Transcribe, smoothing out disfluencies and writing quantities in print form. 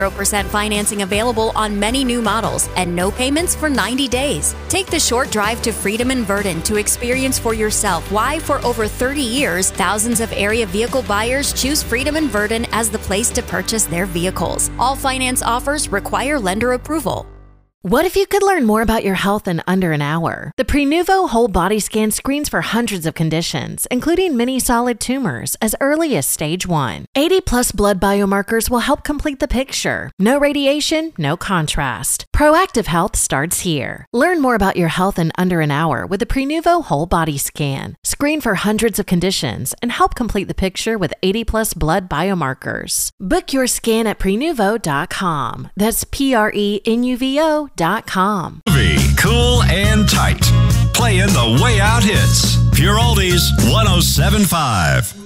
0% financing available on many new models and no payments for 90 days. Take the short drive to Freedom in Verdon to experience for yourself why, for over 30 years, thousands of area vehicle buyers choose Freedom in Verdon as the place to purchase their vehicles. All finance offers require lender approval. What if you could learn more about your health in under an hour? The Prenuvo Whole Body Scan screens for hundreds of conditions, including many solid tumors, as early as stage 1. 80-plus blood biomarkers will help complete the picture. No radiation, no contrast. Proactive health starts here. Learn more about your health in under an hour with the Prenuvo Whole Body Scan. Screen for hundreds of conditions and help complete the picture with 80-plus blood biomarkers. Book your scan at Prenuvo.com. That's Prenuvo.com. Cool and tight. Playing the way out hits. Pure Oldies 107.5.